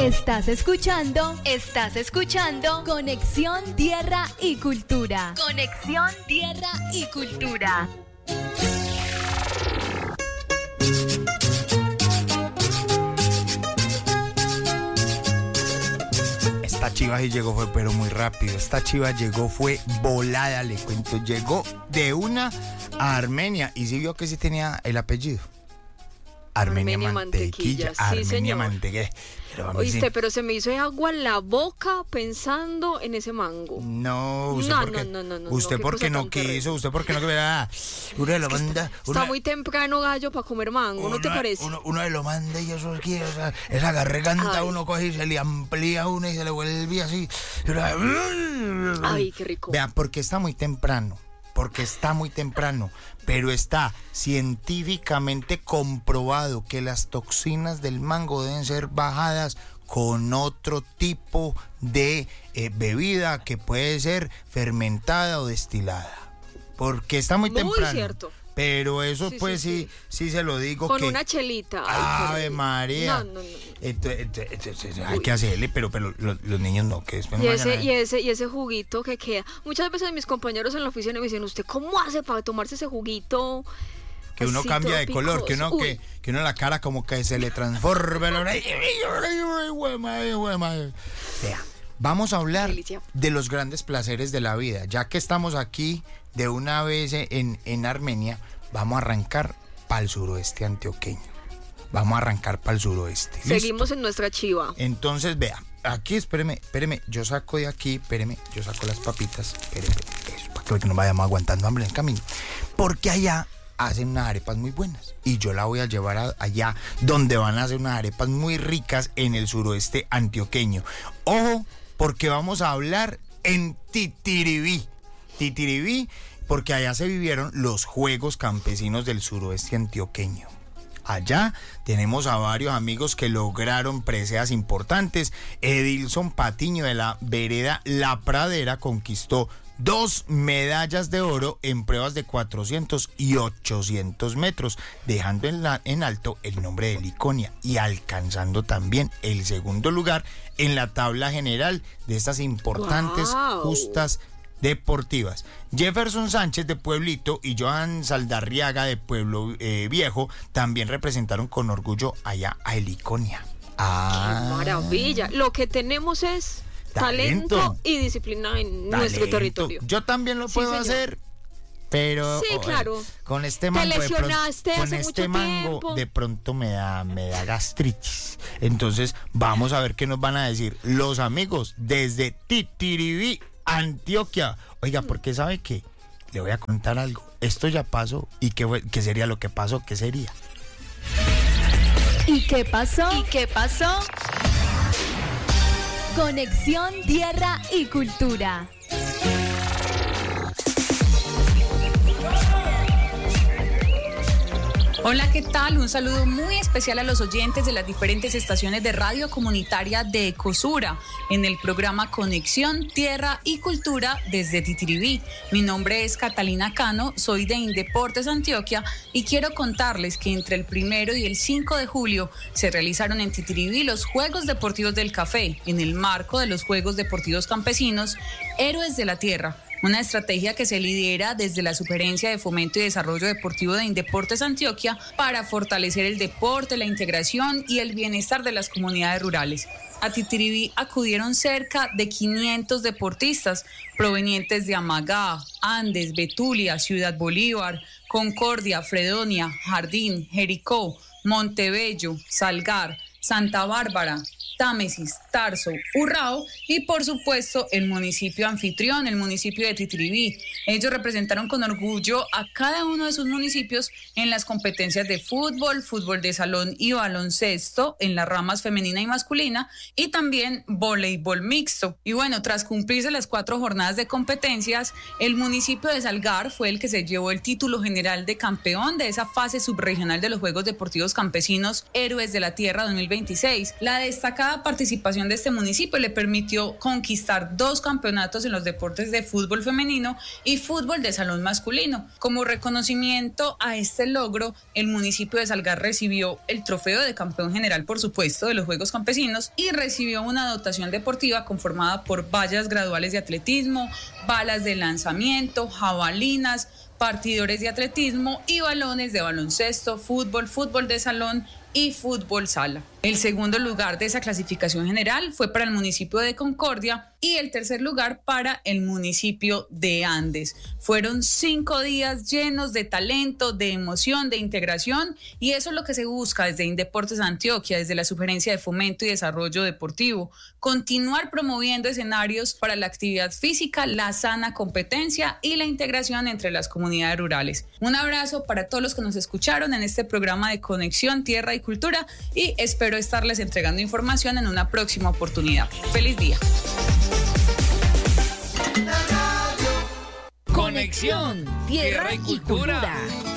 Estás escuchando Conexión Tierra y Cultura. Conexión Tierra y Cultura. Esta chiva sí llegó fue pero muy rápido. Esta chiva llegó fue volada, le cuento. Llegó de una a Armenia y sí vio que sí tenía el apellido. Armenia Mantequilla. Sí, Armenia señor. Mantequilla. Oíste, pero se me hizo agua en la boca pensando en ese mango. No, usted No, porque no, usted qué porque cosa no tan terrible. quiso, usted porque no quiso. Uno lo manda. Está muy temprano, gallo, para comer mango, ¿no te parece? Uno lo manda y eso aquí, esa garganta Ay. uno coge y se le amplía uno y se le vuelve así. Ay, qué rico. Vea, porque está muy temprano. Pero está científicamente comprobado que las toxinas del mango deben ser bajadas con otro tipo de bebida que puede ser fermentada o destilada. Porque está muy temprano. Muy cierto. Pero eso Sí, pues sí, sí se lo digo Con que... una chelita. Ay, Ave María. No. Entonces, hay que hacerle, pero los niños no, que después Y ese juguito que queda. Muchas veces mis compañeros en la oficina me dicen, ¿usted cómo hace para tomarse ese juguito? que uno así, cambia todo de color, que picoso? uno la cara como que se le transforma. Vea, vamos a hablar Delicia. de los grandes placeres de la vida. Ya que estamos aquí de una vez en Armenia, vamos a arrancar para el suroeste antioqueño. ¿Listo? Seguimos en nuestra chiva. Entonces, vea, aquí, espéreme, yo saco de aquí, yo saco las papitas, eso, para que no vayamos aguantando hambre en el camino. Porque allá hacen unas arepas muy buenas y yo la voy a llevar allá donde van a hacer unas arepas muy ricas en el suroeste antioqueño. Ojo, porque vamos a hablar en Titiribí, porque allá se vivieron los Juegos Campesinos del suroeste antioqueño. Allá tenemos a varios amigos que lograron preseas importantes. Edilson Patiño de la vereda La Pradera conquistó 2 medallas de oro en pruebas de 400 y 800 metros, dejando en alto el nombre de Liconia y alcanzando también el segundo lugar en la tabla general de estas importantes justas deportivas. Jefferson Sánchez de Pueblito y Johan Saldarriaga de Pueblo Viejo también representaron con orgullo allá a Liconia. ¡Qué maravilla! Lo que tenemos es talento y disciplina en nuestro territorio. Yo también lo puedo hacer, pero sí, claro. Con este mango, te lesionaste hace mucho tiempo. De pronto me da gastritis. Entonces vamos a ver qué nos van a decir los amigos desde Titiribí, Antioquia. Oiga, porque ¿sabe qué? Le voy a contar algo. Esto ya pasó. ¿Y qué sería lo que pasó? ¿Qué sería? ¿Y qué pasó? Conexión Tierra y Cultura. Hola, ¿qué tal? Un saludo muy especial a los oyentes de las diferentes estaciones de radio comunitaria de Ecosura en el programa Conexión Tierra y Cultura desde Titiribí. Mi nombre es Catalina Cano, soy de Indeportes Antioquia y quiero contarles que entre el 1 y el 5 de julio se realizaron en Titiribí los Juegos Deportivos del Café en el marco de los Juegos Deportivos Campesinos Héroes de la Tierra. Una estrategia que se lidera desde la Sugerencia de Fomento y Desarrollo Deportivo de Indeportes Antioquia para fortalecer el deporte, la integración y el bienestar de las comunidades rurales. A Titiribí acudieron cerca de 500 deportistas provenientes de Amagá, Andes, Betulia, Ciudad Bolívar, Concordia, Fredonia, Jardín, Jericó, Montebello, Salgar, Santa Bárbara, Támesis, Tarso, Urrao y por supuesto el municipio anfitrión, el municipio de Titiribí. Ellos representaron con orgullo a cada uno de sus municipios en las competencias de fútbol, fútbol de salón y baloncesto en las ramas femenina y masculina y también voleibol mixto. Y bueno, tras cumplirse las 4 jornadas de competencias, el municipio de Salgar fue el que se llevó el título general de campeón de esa fase subregional de los Juegos Deportivos Campesinos Héroes de la Tierra 2026. La destacada destacada participación de este municipio le permitió conquistar 2 campeonatos en los deportes de fútbol femenino y fútbol de salón masculino. Como reconocimiento a este logro, el municipio de Salgar recibió el trofeo de campeón general, por supuesto, de los Juegos Campesinos y recibió una dotación deportiva conformada por vallas graduales de atletismo, balas de lanzamiento, jabalinas, partidores de atletismo y balones de baloncesto, fútbol, fútbol de salón y fútbol sala. El segundo lugar de esa clasificación general fue para el municipio de Concordia y el tercer lugar para el municipio de Andes. Fueron 5 días llenos de talento, de emoción, de integración, y eso es lo que se busca desde Indeportes Antioquia, desde la Sugerencia de Fomento y Desarrollo Deportivo. Continuar promoviendo escenarios para la actividad física, la sana competencia y la integración entre las comunidades rurales. Un abrazo para todos los que nos escucharon en este programa de Conexión Tierra y Cultura y espero estarles entregando información en una próxima oportunidad. ¡Feliz día! Conexión Tierra y Cultura.